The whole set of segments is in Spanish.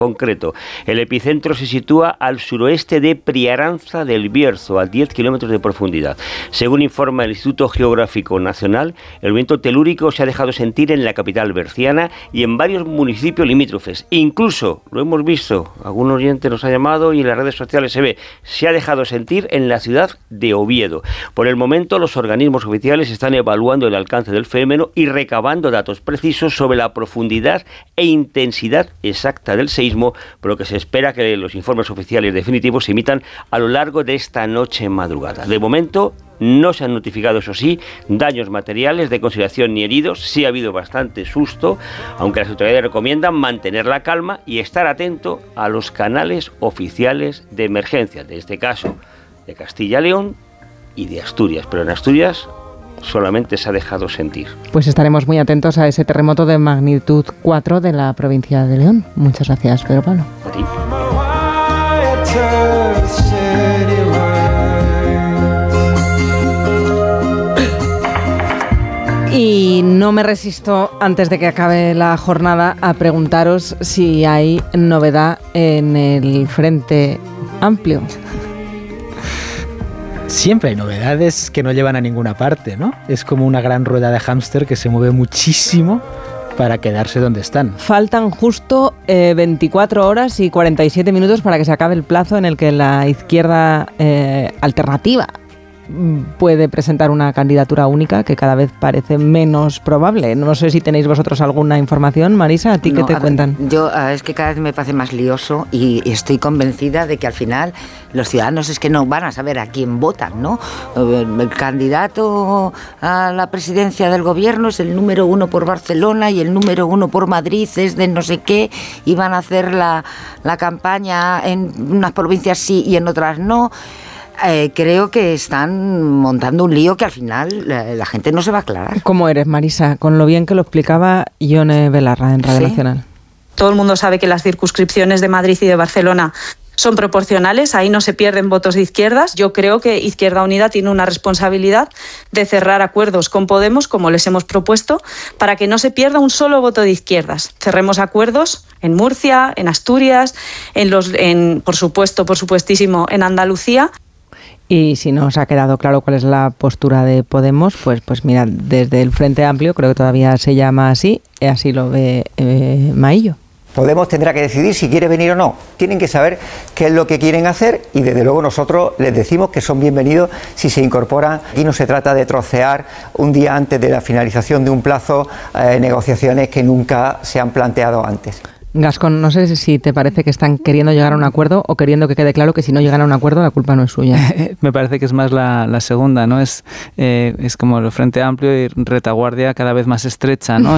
concreto. El epicentro se sitúa al suroeste de Priaranza del Bierzo, a 10 kilómetros de profundidad. Según informa el Instituto Geográfico Nacional, el viento telúrico se ha dejado sentir en la capital berciana y en varios municipios limítrofes. Incluso, lo hemos visto, algún oyente nos ha llamado y en las redes sociales se ve, se ha dejado sentir en la ciudad de Oviedo. Por el momento, los organismos oficiales están evaluando el alcance del fenómeno y recabando datos precisos sobre la profundidad e intensidad exacta del seísmo, por lo que se espera que los informes oficiales definitivos se emitan a lo largo de esta noche madrugada. De momento, no se han notificado, eso sí, daños materiales de consideración ni heridos. Sí ha habido bastante susto, aunque las autoridades recomiendan mantener la calma y estar atento a los canales oficiales de emergencia, de este caso de Castilla y León y de Asturias. Pero en Asturias solamente se ha dejado sentir. Pues estaremos muy atentos a ese terremoto de magnitud 4 de la provincia de León. Muchas gracias, Pedro Pablo. A ti. Y no me resisto, antes de que acabe la jornada, a preguntaros si hay novedad en el Frente Amplio. Siempre hay novedades que no llevan a ninguna parte, ¿no? Es como una gran rueda de hámster que se mueve muchísimo para quedarse donde están. Faltan justo 24 horas y 47 minutos para que se acabe el plazo en el que la izquierda alternativa puede presentar una candidatura única, que cada vez parece menos probable. No sé si tenéis vosotros alguna información, Marisa, ¿a ti qué te cuentan? Yo es que cada vez me parece más lioso y estoy convencida de que al final los ciudadanos es que no van a saber a quién votan, ¿no? El candidato a la presidencia del gobierno es el número 1 por Barcelona y el número 1 por Madrid es de no sé qué, y van a hacer la campaña en unas provincias sí y en otras no. Creo que están montando un lío que al final la gente no se va a aclarar. ¿Cómo eres, Marisa? Con lo bien que lo explicaba Ione Belarra en Radio Nacional. Todo el mundo sabe que las circunscripciones de Madrid y de Barcelona son proporcionales, ahí no se pierden votos de izquierdas. Yo creo que Izquierda Unida tiene una responsabilidad de cerrar acuerdos con Podemos, como les hemos propuesto, para que no se pierda un solo voto de izquierdas. Cerremos acuerdos en Murcia, en Asturias, por supuestísimo, en Andalucía. Y si no os ha quedado claro cuál es la postura de Podemos, pues mira, desde el Frente Amplio, creo que todavía se llama así lo ve Maillo. Podemos tendrá que decidir si quiere venir o no. Tienen que saber qué es lo que quieren hacer y desde luego nosotros les decimos que son bienvenidos si se incorporan. Aquí no se trata de trocear un día antes de la finalización de un plazo negociaciones que nunca se han planteado antes. Gascón, no sé si te parece que están queriendo llegar a un acuerdo o queriendo que quede claro que si no llegan a un acuerdo la culpa no es suya. Me parece que es más la segunda, ¿no? Es como el Frente Amplio y retaguardia cada vez más estrecha, ¿no?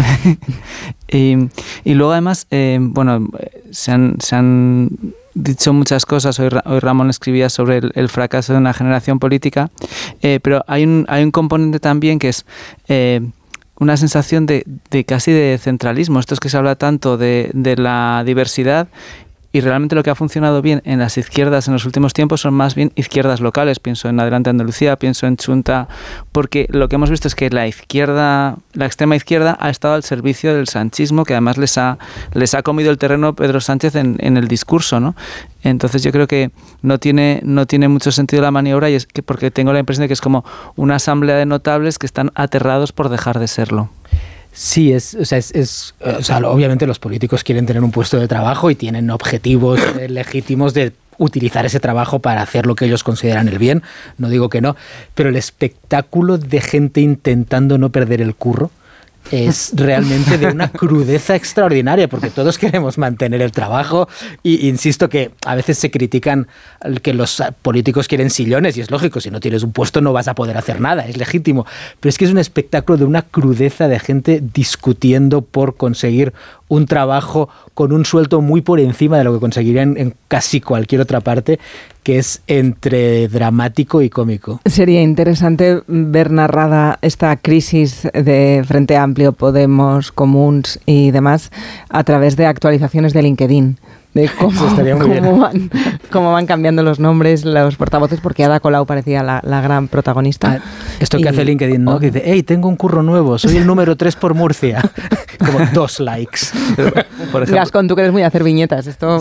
y luego además, se han dicho muchas cosas. Hoy Ramón escribía sobre el fracaso de una generación política, pero hay un componente también que es una sensación de casi de centralismo. Esto es que se habla tanto de la diversidad, y realmente lo que ha funcionado bien en las izquierdas en los últimos tiempos son más bien izquierdas locales. Pienso en Adelante Andalucía, pienso en Chunta, porque lo que hemos visto es que la extrema izquierda ha estado al servicio del sanchismo, que además les ha comido el terreno Pedro Sánchez en el discurso, ¿no? Entonces yo creo que no tiene mucho sentido la maniobra, y es que porque tengo la impresión de que es como una asamblea de notables que están aterrados por dejar de serlo. Sí, obviamente los políticos quieren tener un puesto de trabajo y tienen objetivos legítimos de utilizar ese trabajo para hacer lo que ellos consideran el bien, no digo que no, pero el espectáculo de gente intentando no perder el curro es realmente de una crudeza extraordinaria, porque todos queremos mantener el trabajo y insisto que a veces se critican que los políticos quieren sillones, y es lógico, si no tienes un puesto no vas a poder hacer nada, es legítimo, pero es que es un espectáculo de una crudeza de gente discutiendo por conseguir un trabajo con un sueldo muy por encima de lo que conseguirían en casi cualquier otra parte, que es entre dramático y cómico. Sería interesante ver narrada esta crisis de Frente Amplio, Podemos, Comuns y demás a través de actualizaciones de LinkedIn. De cómo van cambiando los nombres, los portavoces, porque Ada Colau parecía la gran protagonista. Esto que hace LinkedIn, ¿no? Que dice, hey, tengo un curro nuevo, soy el número 3 por Murcia. Como 2 likes. Gascón, tú que eres muy a hacer viñetas, esto